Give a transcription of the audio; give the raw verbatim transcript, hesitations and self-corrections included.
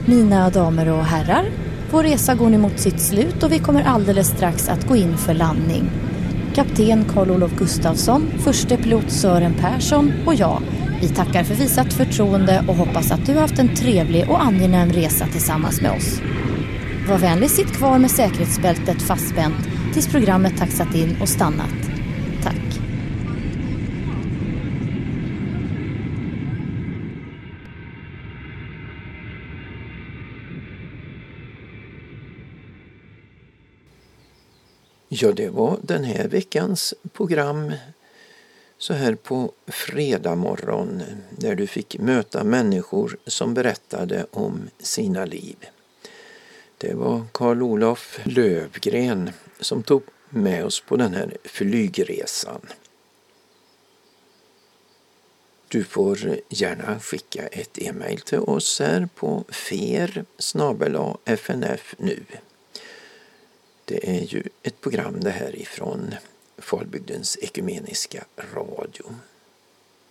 Mina damer och herrar, vår resa går nu mot sitt slut och vi kommer alldeles strax att gå in för landning. Kapten Carl-Olof Gustafsson, förste pilot Sören Persson och jag, vi tackar för visat förtroende och hoppas att du har haft en trevlig och angenäm resa tillsammans med oss. Var vänlig, sitt kvar med säkerhetsbältet fastspänt tills programmet taxat in och stannat. Tack. Ja, det var den här veckans program så här på fredag morgon, där du fick möta människor som berättade om sina liv. Det var Carl-Olof Lövgren som tog med oss på den här flygresan. Du får gärna skicka ett e-mail till oss här på fer snabel-a f n f nu. Det är ju ett program det här ifrån Falbygdens ekumeniska radio.